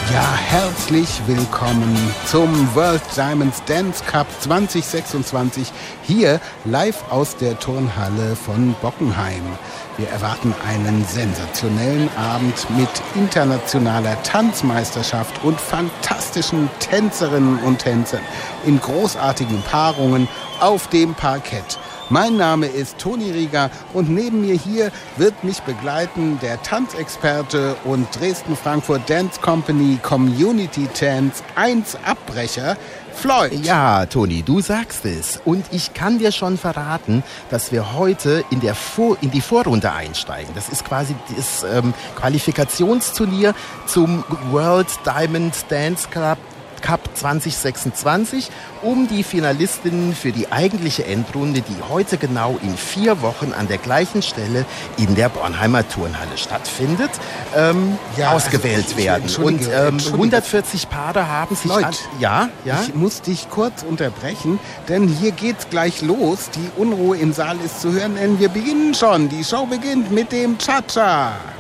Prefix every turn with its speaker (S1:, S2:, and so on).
S1: Ja, herzlich willkommen zum World Diamonds Dance Cup 2026, hier live aus der Turnhalle von Bockenheim. Wir erwarten einen sensationellen Abend mit internationaler Tanzmeisterschaft und fantastischen Tänzerinnen und Tänzern in großartigen Paarungen auf dem Parkett. Mein Name ist Toni Rieger und neben mir hier wird mich begleiten der Tanzexperte und Dresden-Frankfurt Dance Company Community Dance 1 Abbrecher, Floyd.
S2: Ja, Toni, du sagst es. Und ich kann dir schon verraten, dass wir heute in die Vorrunde einsteigen. Das ist quasi das Qualifikationsturnier zum World Diamond Dance Cup 2026 um die Finalistinnen für die eigentliche Endrunde, die heute genau in 4 Wochen an der gleichen Stelle in der Bornheimer Turnhalle stattfindet, ausgewählt werden. Und 140 Paare haben sich... Ja?
S1: Ich muss dich kurz unterbrechen, denn hier geht's gleich los. Die Unruhe im Saal ist zu hören, denn wir beginnen schon. Die Show beginnt mit dem Cha-Cha.